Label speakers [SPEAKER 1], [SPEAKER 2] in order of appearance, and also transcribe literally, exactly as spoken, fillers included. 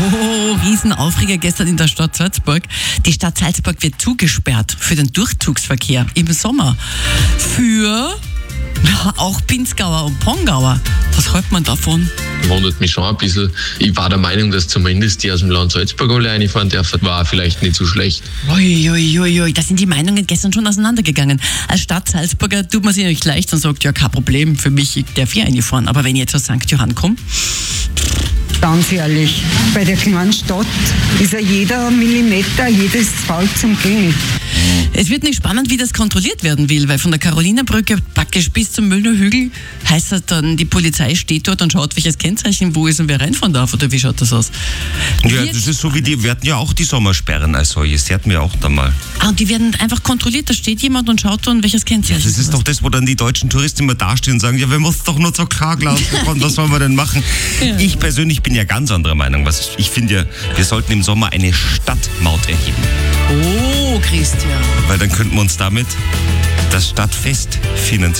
[SPEAKER 1] Oh, Riesenaufreger gestern in der Stadt Salzburg. Die Stadt Salzburg wird zugesperrt für den Durchzugsverkehr im Sommer. Für ja, auch Pinzgauer und Pongauer. Was hält man davon?
[SPEAKER 2] Wundert mich schon ein bisschen. Ich war der Meinung, dass zumindest die aus dem Land Salzburg alle reinfahren dürfen. War vielleicht nicht so schlecht.
[SPEAKER 1] Uiuiuiui, ui, ui. Da sind die Meinungen gestern schon auseinandergegangen. Als Stadt Salzburger tut man sich nicht leicht und sagt, ja, kein Problem, für mich, ich darf hier reinfahren. Aber wenn ich jetzt aus Sankt Johann komme?
[SPEAKER 3] Ganz ehrlich, bei der kleinen Stadt ist ja jeder Millimeter, jedes Fall zum Gehen.
[SPEAKER 1] Es wird nicht spannend, wie das kontrolliert werden will, weil von der Karolinenbrücke praktisch bis zum Müllner Hügel heißt es dann, die Polizei steht dort und schaut, welches Kennzeichen wo ist und wer reinfahren darf, oder wie schaut das aus?
[SPEAKER 4] Ja,
[SPEAKER 1] Wird
[SPEAKER 4] das ist so wie die, wir hatten ja auch die Sommersperren als solches, die hatten wir auch da mal.
[SPEAKER 1] Ah, und die werden einfach kontrolliert, da steht jemand und schaut dann, welches Kennzeichen.
[SPEAKER 4] Das ist doch das, wo dann die deutschen Touristen immer dastehen und sagen, ja, wir mussten doch nur zur K-Glas kommen, was sollen wir denn machen?
[SPEAKER 1] Ja.
[SPEAKER 4] Ich persönlich bin ja ganz anderer Meinung. Was ich finde ja, wir sollten im Sommer eine Stadtmaut erheben.
[SPEAKER 1] Oh, Christian.
[SPEAKER 4] Weil dann könnten wir uns damit das Stadtfest finanzieren.